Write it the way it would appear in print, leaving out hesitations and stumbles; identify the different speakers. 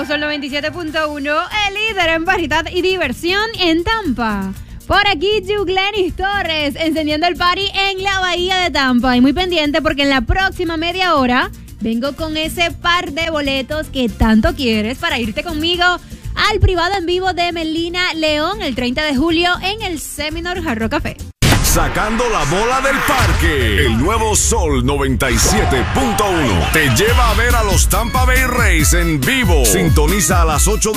Speaker 1: Sol 97.1, el líder en variedad y diversión en Tampa. Por aquí, Yuglenis Torres, encendiendo el party en la bahía de Tampa. Y muy pendiente porque en la próxima media hora vengo con ese par de boletos que tanto quieres para irte conmigo al privado en vivo de Melina León el 30 de julio en el Seminole Hard Rock Café.
Speaker 2: Sacando la bola del parque. El nuevo Sol 97.1 te lleva a ver a los Tampa Bay Rays en vivo. Sintoniza a las 8 de